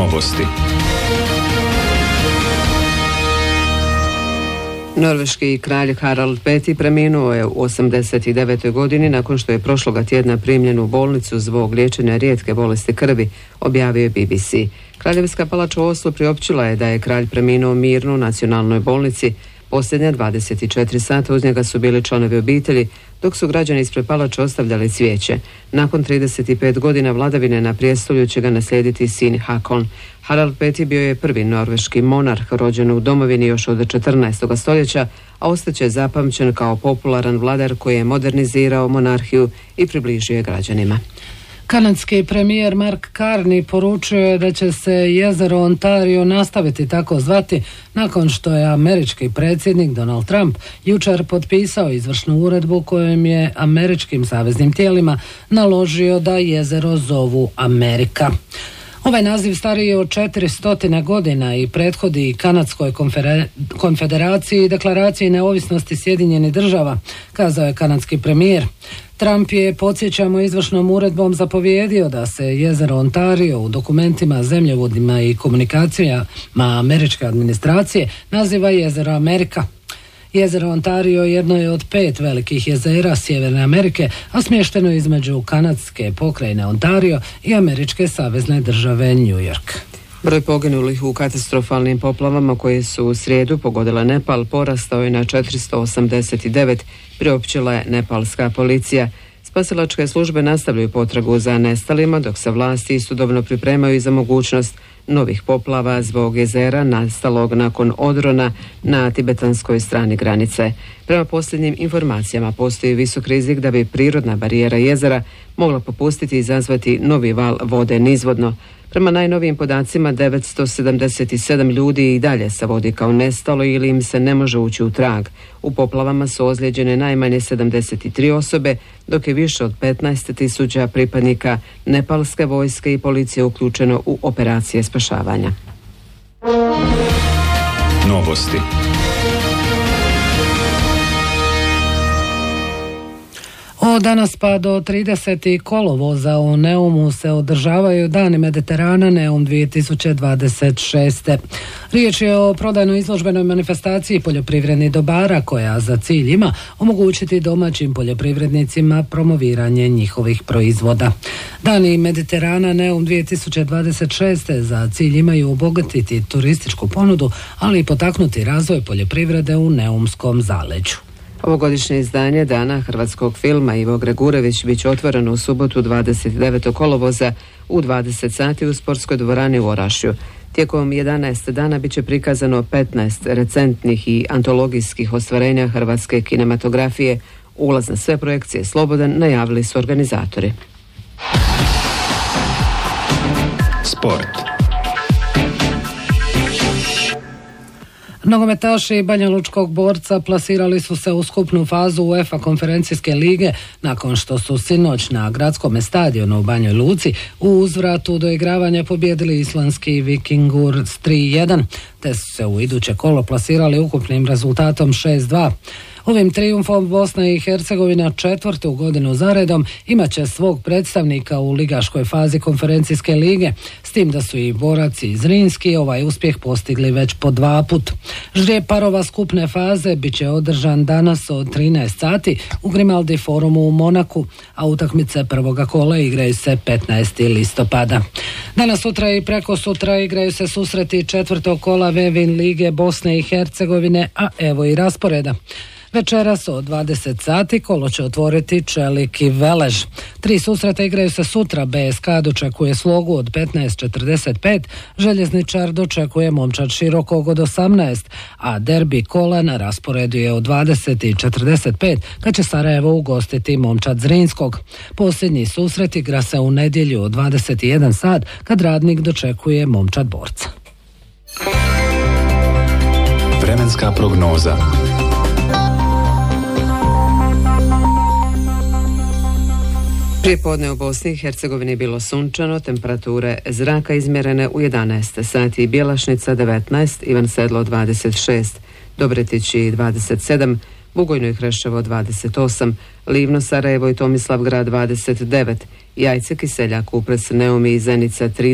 Novosti. Norveški kralj Harald V preminuo je u 89. godini nakon što je prošloga tjedna primljen u bolnicu zbog liječenja rijetke bolesti krvi, objavio je BBC. Kraljevska palača u Oslu priopćila je da je kralj preminuo mirno u nacionalnoj bolnici. Posljednja 24 sata uz njega su bili članovi obitelji, dok su građani ispred palače ostavljali cvijeće. Nakon 35 godina vladavine na prijestolju će ga naslijediti sin Hakon. Harald V bio je prvi norveški monarh rođen u domovini još od 14. stoljeća, a ostaće zapamćen kao popularan vladar koji je modernizirao monarhiju i približio je građanima. Kanadski premijer Mark Carney poručio je da će se jezero Ontario nastaviti tako zvati nakon što je američki predsjednik Donald Trump jučer potpisao izvršnu uredbu kojom je američkim saveznim tijelima naložio da jezero zovu Amerika. Ovaj naziv stariji je od 400 godina i prethodi Kanadskoj konfederaciji i deklaraciji neovisnosti Sjedinjenih država, kazao je kanadski premijer. Trump je, podsjećamo, izvršnom uredbom zapovjedio da se jezero Ontario u dokumentima, zemljovodima i komunikacijama američke administracije naziva jezero Amerika. Jezero Ontario jedno je od 5 velikih jezera Sjeverne Amerike, a smješteno između kanadske pokrajine Ontario i američke savezne države New York. Broj poginulih u katastrofalnim poplavama koje su u srijedu pogodile Nepal porastao je na 489, priopćila je nepalska policija. Spasilačke službe nastavljaju potragu za nestalima, dok se vlasti istodobno pripremaju i za mogućnost novih poplava zbog jezera nastalog nakon odrona na tibetanskoj strani granice. Prema posljednjim informacijama postoji visok rizik da bi prirodna barijera jezera mogla popustiti i izazvati novi val vode nizvodno. Prema najnovijim podacima 977 ljudi i dalje se vodi kao nestalo ili im se ne može ući u trag. U poplavama su ozlijeđene najmanje 73 osobe, dok je više od 15.000 pripadnika nepalske vojske i policije uključeno u operacije spašavanja. Novosti. Od danas pa do 30. kolovoza u Neumu se održavaju Dani Mediterana Neum 2026. Riječ je o prodajno-izložbenoj manifestaciji poljoprivrednih dobara koja za cilj ima omogućiti domaćim poljoprivrednicima promoviranje njihovih proizvoda. Dani Mediterana Neum 2026. za cilj imaju obogatiti turističku ponudu, ali i potaknuti razvoj poljoprivrede u Neumskom zaleđu. Ovogodišnje izdanje Dana hrvatskog filma Ivo Gregurević bit će otvoreno u subotu 29. kolovoza u 20 sati u sportskoj dvorani u Orašju. Tijekom 11 dana bit će prikazano 15 recentnih i antologijskih ostvarenja hrvatske kinematografije. Ulaz na sve projekcije slobodan, najavili su organizatori. Sport. Nogometaši Banjalučkog Borca plasirali su se u skupnu fazu UEFA konferencijske lige nakon što su sinoć na gradskom stadionu u Banjoj Luci u uzvratu do igravanja pobijedili islandski Vikingur s 3-1, te su se u iduće kolo plasirali ukupnim rezultatom 6-2. Ovim trijumfom Bosna i Hercegovina 4. godinu zaredom imat će svog predstavnika u ligaškoj fazi konferencijske lige, s tim da su i Borac i Zrinski ovaj uspjeh postigli već po 2 put. Žrijeb parova skupne faze bit će održan danas od 13 sati u Grimaldi forumu u Monaku, a utakmice prvoga kola igraju se 15. listopada. Danas, sutra i preko sutra igraju se susreti 4. kola Vevin lige Bosne i Hercegovine, a evo i rasporeda. Večeras od 20 sati kolo će otvoriti Čelik i Velež. 3 susreta igraju se sutra. BSK dočekuje Slogu od 15:45, Željezničar dočekuje Momčad Širokog od 18, a derbi kola na rasporedu je od 20:45 kad će Sarajevo ugostiti Momčad Zrinskog. Posljednji susret igra se u nedjelju od 21 sat kad Radnik dočekuje Momčad Borca. Vremenska prognoza. Prijepodne u Bosni i Hercegovini je bilo sunčano, temperature zraka izmjerene u 11 sati, Bjelašnica 19, Ivan Sedlo 26, Dobretići 27, Bugojno i Hreševo 28, Livno, Sarajevo i Tomislavgrad 29, Jajce, Kiseljak, Kupres, Neum i Zenica 30,